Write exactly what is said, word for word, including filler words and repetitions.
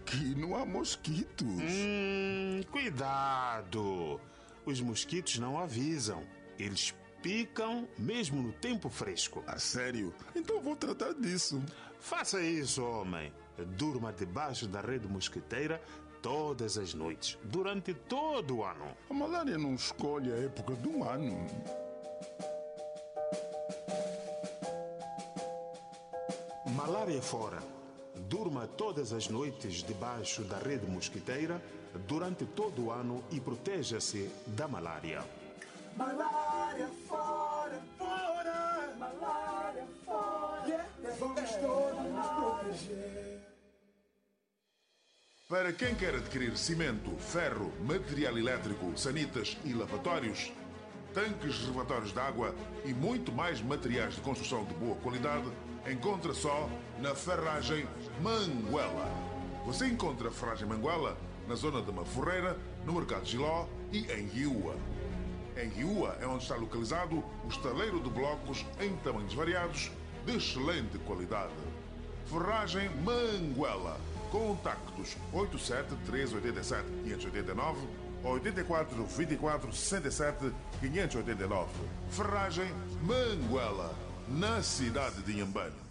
aqui não há mosquitos. Hum, cuidado. Os mosquitos não avisam. Eles picam mesmo no tempo fresco. A sério? Então vou tratar disso. Faça isso, homem. Durma debaixo da rede mosquiteira todas as noites, durante todo o ano. A malária não escolhe a época do ano. Malária fora. Durma todas as noites debaixo da rede mosquiteira durante todo o ano e proteja-se da malária. Malária fora, fora, malária fora, yeah. Vamos todos nos proteger. Para quem quer adquirir cimento, ferro, material elétrico, sanitas e lavatórios, tanques reservatórios de água e muito mais materiais de construção de boa qualidade, encontra só na Ferragem Manguela. Você encontra a Ferragem Manguela na zona de Maforreira, no Mercado Giló e em Riúa. Em Riúa é onde está localizado o estaleiro de blocos em tamanhos variados, de excelente qualidade. Ferragem Manguela. Contactos oito sete três oito sete cinco oito nove ou oito quatro dois quatro seis sete cinco oito nove. Ferragem Manguela, na cidade de Inhambane.